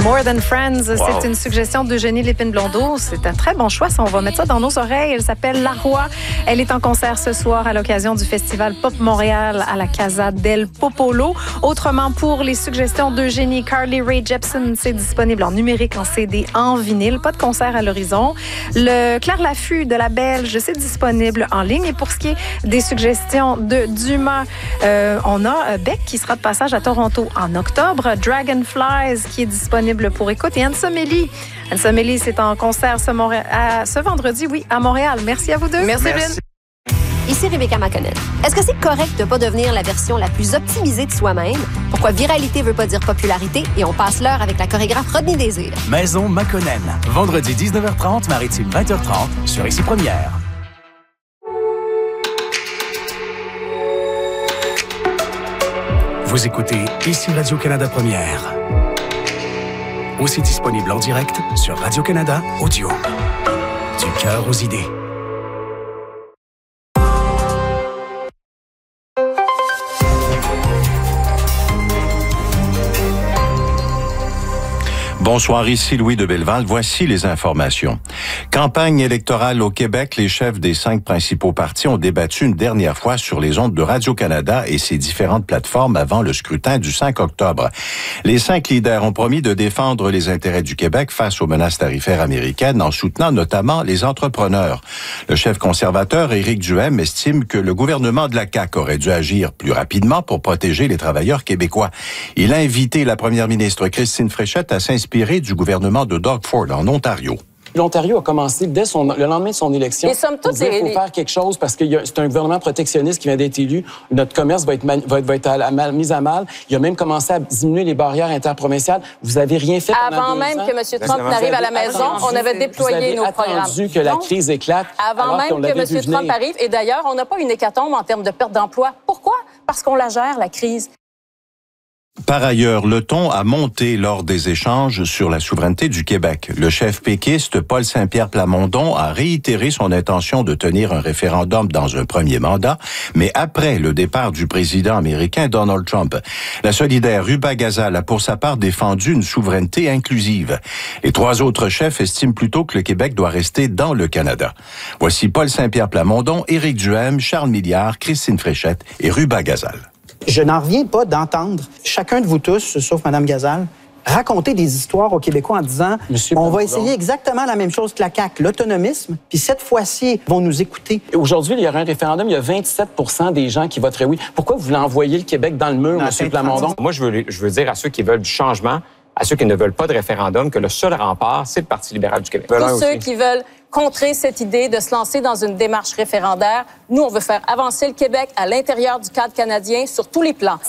More Than Friends, c'est une suggestion d'Eugénie Lépine-Blondeau. C'est un très bon choix, ça. On va mettre ça dans nos oreilles. Elle s'appelle La Roi. Elle est en concert ce soir à l'occasion du Festival Pop Montréal à la Casa del Popolo. Autrement, pour les suggestions d'Eugénie, Carly Rae Jepsen, c'est disponible en numérique, en CD, en vinyle. Pas de concert à l'horizon. Le Claire Laffût de la Belge, c'est disponible en ligne. Et pour ce qui est des suggestions de Dumas, on a Beck qui sera de passage à Toronto en octobre. Dragonflies qui est disponible pour écoute. Et Anne-Somélie. Anne-Somélie, c'est en concert ce vendredi, oui, à Montréal. Merci à vous deux. Merci. Ici Rebecca McConnell. Est-ce que c'est correct de ne pas devenir la version la plus optimisée de soi-même? Pourquoi viralité veut pas dire popularité? Et on passe l'heure avec la chorégraphe Rodney Désir. Maison McConnell. Vendredi 19h30, Maritime 20h30 sur Ici Première. Vous écoutez Ici Radio-Canada Première. Aussi disponible en direct sur Radio-Canada Audio. Du cœur aux idées. Bonsoir, ici Louis de Belleval. Voici les informations. Campagne électorale au Québec. Les chefs des 5 principaux partis ont débattu une dernière fois sur les ondes de Radio-Canada et ses différentes plateformes avant le scrutin du 5 octobre. Les 5 leaders ont promis de défendre les intérêts du Québec face aux menaces tarifaires américaines en soutenant notamment les entrepreneurs. Le chef conservateur, Éric Duhaime, estime que le gouvernement de la CAQ aurait dû agir plus rapidement pour protéger les travailleurs québécois. Il a invité la première ministre Christine Fréchette à s'inspirer du gouvernement de Doug Ford en Ontario. L'Ontario a commencé dès le lendemain de son élection. Et somme toute, il faut faire quelque chose parce que c'est un gouvernement protectionniste qui vient d'être élu. Notre commerce va être mis à mal. Il a même commencé à diminuer les barrières interprovinciales. Vous avez rien fait pendant 2 ans. Avant même que M. Trump n'arrive à la maison, on avait déployé nos programmes. Vous avez attendu que la crise éclate. Avant même que M. Trump arrive. Et d'ailleurs, on n'a pas une hécatombe en termes de perte d'emploi. Pourquoi? Parce qu'on la gère, la crise. Par ailleurs, le ton a monté lors des échanges sur la souveraineté du Québec. Le chef péquiste Paul Saint-Pierre Plamondon a réitéré son intention de tenir un référendum dans un premier mandat, mais après le départ du président américain Donald Trump. La solidaire Ruba Gazal a pour sa part défendu une souveraineté inclusive. Les 3 autres chefs estiment plutôt que le Québec doit rester dans le Canada. Voici Paul Saint-Pierre Plamondon, Éric Duhaime, Charles Milliard, Christine Fréchette et Ruba Gazal. Je n'en reviens pas d'entendre chacun de vous tous, sauf Mme Gazal, raconter des histoires aux Québécois en disant on va essayer exactement la même chose que la CAQ, l'autonomisme, puis cette fois-ci, ils vont nous écouter. Aujourd'hui, il y aura un référendum, il y a 27 % des gens qui voteraient oui. Pourquoi vous voulez envoyer le Québec dans le mur, M. Plamondon? Moi, je veux dire à ceux qui veulent du changement, à ceux qui ne veulent pas de référendum, que le seul rempart, c'est le Parti libéral du Québec. Tous ceux qui veulent contrer cette idée de se lancer dans une démarche référendaire, nous, on veut faire avancer le Québec à l'intérieur du cadre canadien sur tous les plans.